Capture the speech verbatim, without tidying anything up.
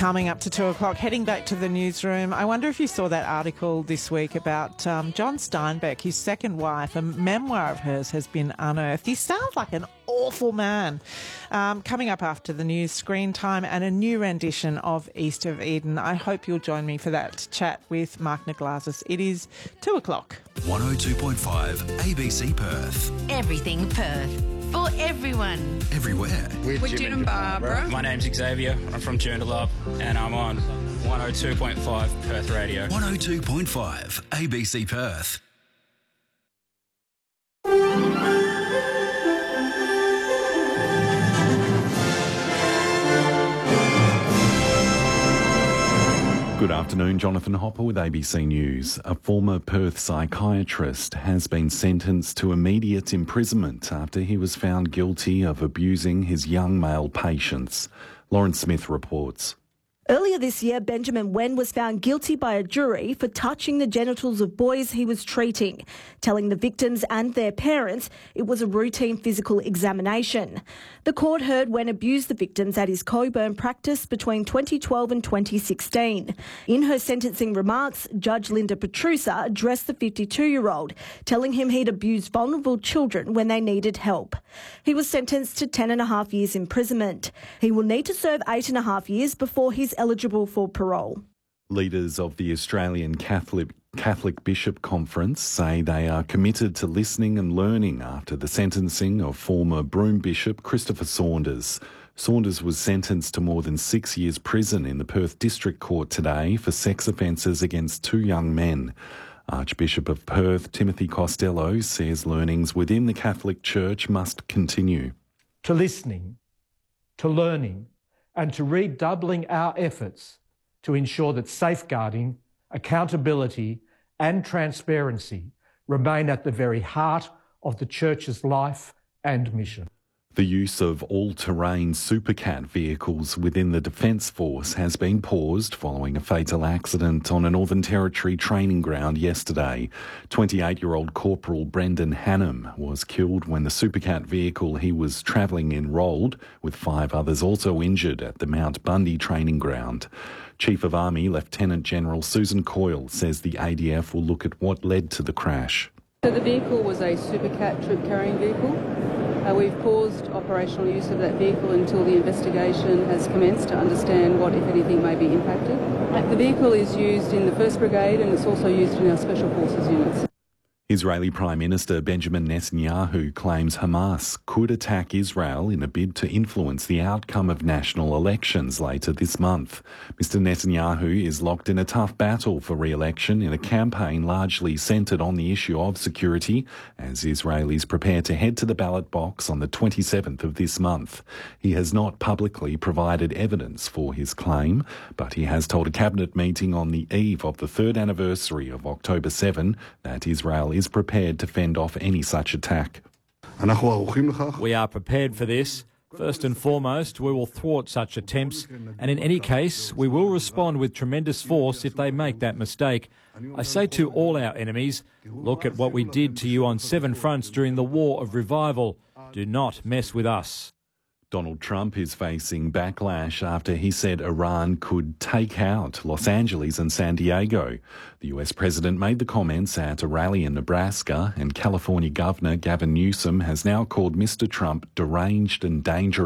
Coming up to two o'clock, heading back to the newsroom. I wonder if you saw that article this week about um, John Steinbeck, his second wife. A memoir of hers has been unearthed. He sounds like an awful man. Um, coming up after the news, Screen Time and a new rendition of East of Eden. I hope you'll join me for that chat with Mark Naglazis. It is two o'clock. one oh two point five A B C Perth. Everything Perth. For everyone. Everywhere. With, With Jim and Barbara. My name's Xavier. I'm from Joondalup and I'm on one oh two point five Perth Radio. one oh two point five A B C Perth. Good afternoon, Jonathan Hopper with A B C News. A former Perth psychiatrist has been sentenced to immediate imprisonment after he was found guilty of abusing his young male patients. Lauren Smith reports. Earlier this year, Benjamin Wen was found guilty by a jury for touching the genitals of boys he was treating, telling the victims and their parents it was a routine physical examination. The court heard Wen abused the victims at his Coburn practice between twenty twelve and twenty sixteen. In her sentencing remarks, Judge Linda Petrusa addressed the fifty-two-year-old, telling him he'd abused vulnerable children when they needed help. He was sentenced to ten and a half years imprisonment. He will need to serve eight and a half years before he's eligible for parole. Leaders of the Australian Catholic Catholic Bishop Conference say they are committed to listening and learning after the sentencing of former Broome Bishop Christopher Saunders. Saunders was sentenced to more than six years prison in the Perth District Court today for sex offences against two young men. Archbishop of Perth Timothy Costello says learnings within the Catholic Church must continue. To listening, to learning, and to redoubling our efforts to ensure that safeguarding, accountability and transparency remain at the very heart of the Church's life and mission. The use of all-terrain Supercat vehicles within the Defence Force has been paused following a fatal accident on a Northern Territory training ground yesterday. twenty-eight-year-old Corporal Brendan Hannam was killed when the Supercat vehicle he was travelling in rolled, with five others also injured at the Mount Bundy training ground. Chief of Army Lieutenant General Susan Coyle says the A D F will look at what led to the crash. So the vehicle was a Supercat troop-carrying vehicle. Uh, we've paused operational use of that vehicle until the investigation has commenced to understand what, if anything, may be impacted. The vehicle is used in the first Brigade and it's also used in our Special Forces units. Israeli Prime Minister Benjamin Netanyahu claims Hamas could attack Israel in a bid to influence the outcome of national elections later this month. Mister Netanyahu is locked in a tough battle for re-election in a campaign largely centred on the issue of security as Israelis prepare to head to the ballot box on the twenty-seventh of this month. He has not publicly provided evidence for his claim, but he has told a cabinet meeting on the eve of the third anniversary of October seventh that Israel is prepared to fend off any such attack. We are prepared for this. First and foremost, we will thwart such attempts, and in any case, we will respond with tremendous force if they make that mistake. I say to all our enemies, look at what we did to you on seven fronts during the War of Revival. Do not mess with us. Donald Trump is facing backlash after he said Iran could take out Los Angeles and San Diego. The U S president made the comments at a rally in Nebraska, and California Governor Gavin Newsom has now called Mister Trump deranged and dangerous.